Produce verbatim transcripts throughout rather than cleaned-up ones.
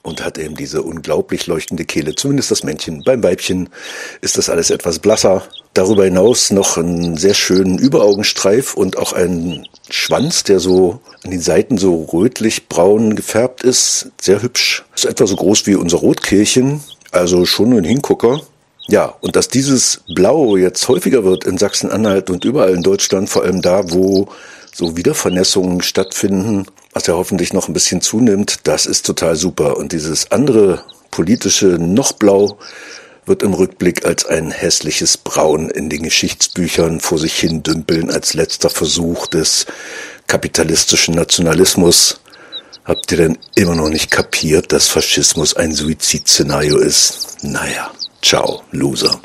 und hat eben diese unglaublich leuchtende Kehle, zumindest das Männchen. Beim Weibchen ist das alles etwas blasser. Darüber hinaus noch einen sehr schönen Überaugenstreif und auch einen Schwanz, der so an den Seiten so rötlich-braun gefärbt ist. Sehr hübsch. Ist etwa so groß wie unser Rotkehlchen, also schon ein Hingucker. Ja, und dass dieses Blau jetzt häufiger wird in Sachsen-Anhalt und überall in Deutschland, vor allem da, wo so Wiedervernässungen stattfinden, was ja hoffentlich noch ein bisschen zunimmt, das ist total super. Und dieses andere politische Noch-Blau wird im Rückblick als ein hässliches Braun in den Geschichtsbüchern vor sich hin dümpeln, als letzter Versuch des kapitalistischen Nationalismus. Habt ihr denn immer noch nicht kapiert, dass Faschismus ein Suizidszenario ist? Naja, ciao, Loser.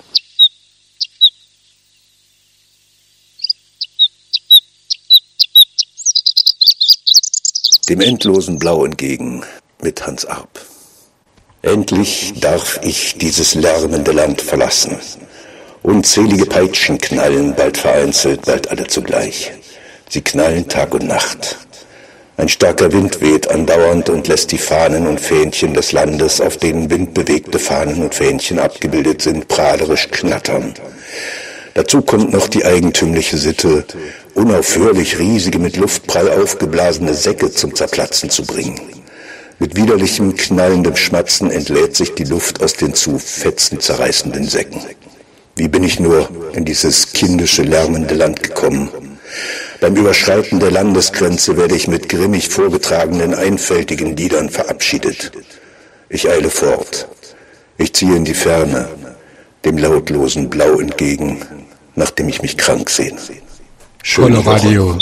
Dem endlosen Blau entgegen mit Hans Arp. Endlich darf ich dieses lärmende Land verlassen. Unzählige Peitschen knallen, bald vereinzelt, bald alle zugleich. Sie knallen Tag und Nacht. Ein starker Wind weht andauernd und lässt die Fahnen und Fähnchen des Landes, auf denen windbewegte Fahnen und Fähnchen abgebildet sind, prahlerisch knattern. Dazu kommt noch die eigentümliche Sitte, unaufhörlich riesige, mit Luftprall aufgeblasene Säcke zum Zerplatzen zu bringen. Mit widerlichem, knallendem Schmatzen entlädt sich die Luft aus den zu Fetzen zerreißenden Säcken. Wie bin ich nur in dieses kindische, lärmende Land gekommen? Beim Überschreiten der Landesgrenze werde ich mit grimmig vorgetragenen, einfältigen Liedern verabschiedet. Ich eile fort. Ich ziehe in die Ferne, dem lautlosen Blau entgegen, nachdem ich mich krank sehne. Schöne Woche.